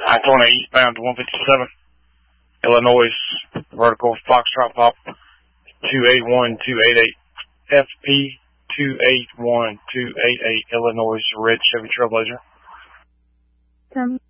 I-20 eastbound to 157. Illinois, vertical Foxtrot Pop 281288. FP 281288. Illinois, red Chevy Trailblazer. Tommy.